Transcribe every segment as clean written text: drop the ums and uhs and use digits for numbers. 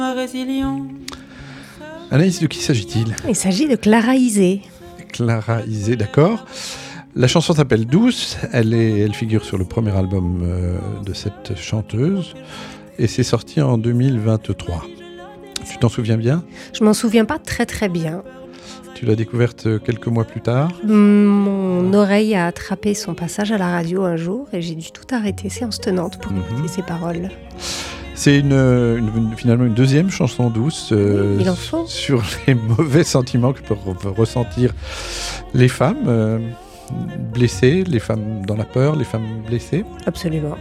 Anaïs, de qui s'agit-il ? Il s'agit de Clara Isé. Clara Isé, d'accord. La chanson s'appelle Douce, elle figure sur le premier album de cette chanteuse et c'est sorti en 2023. Tu t'en souviens bien ? Je m'en souviens pas très très bien. Tu l'as découverte quelques mois plus tard ? Mon oreille a attrapé son passage à la radio un jour et j'ai dû tout arrêter séance tenante pour écouter ses paroles. C'est finalement une deuxième chanson douce sur les mauvais sentiments que peuvent ressentir les femmes blessées, les femmes dans la peur, les femmes blessées. Absolument.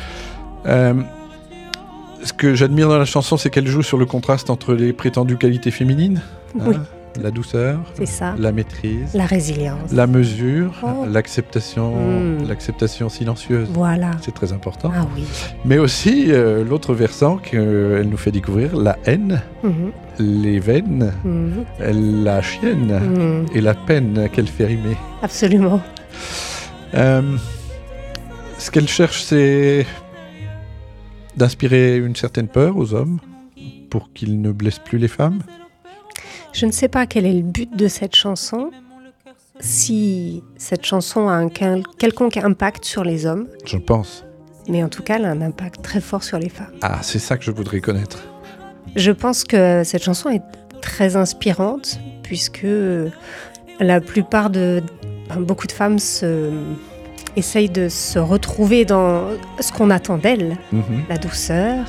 Ce que j'admire dans la chanson, c'est qu'elle joue sur le contraste entre les prétendues qualités féminines. Oui. La douceur, c'est ça. La maîtrise, la résilience, la mesure, l'acceptation silencieuse. Voilà. C'est très important. Ah oui. Mais aussi l'autre versant qu'elle nous fait découvrir, la haine, les veines, la chienne et la peine qu'elle fait rimer. Absolument. Ce qu'elle cherche, c'est d'inspirer une certaine peur aux hommes pour qu'ils ne blessent plus les femmes. Je ne sais pas quel est le but de cette chanson, si cette chanson a un quelconque impact sur les hommes. Je pense. Mais en tout cas, elle a un impact très fort sur les femmes. Ah, c'est ça que je voudrais connaître. Je pense que cette chanson est très inspirante, puisque la plupart beaucoup de femmes essayent de se retrouver dans ce qu'on attend d'elles, la douceur,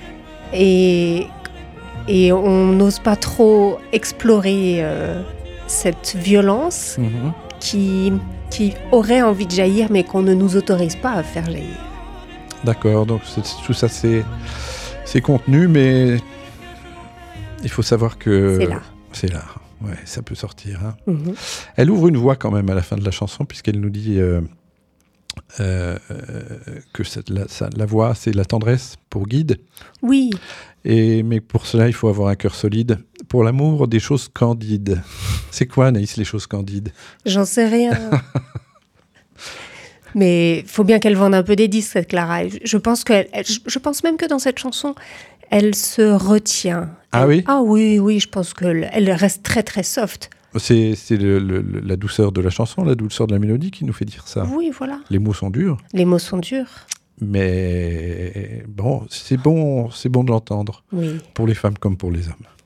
et on n'ose pas trop explorer cette violence qui aurait envie de jaillir, mais qu'on ne nous autorise pas à faire jaillir. D'accord, donc tout ça c'est contenu, mais il faut savoir que... C'est là, ouais, ça peut sortir. Hein. Elle ouvre une voie quand même à la fin de la chanson, puisqu'elle nous dit que la voix, c'est la tendresse pour guide. Oui. Mais pour cela, il faut avoir un cœur solide. Pour l'amour, des choses candides. C'est quoi, Anaïs, les choses candides ? J'en sais rien. Mais il faut bien qu'elle vende un peu des disques, cette Clara. Je pense même que dans cette chanson, elle se retient. Ah oui ? Ah oui, je pense qu'elle reste très très soft. C'est la douceur de la chanson, la douceur de la mélodie qui nous fait dire ça. Oui, voilà. Les mots sont durs. Les mots sont durs. Mais bon, c'est bon de l'entendre. Oui. Pour les femmes comme pour les hommes.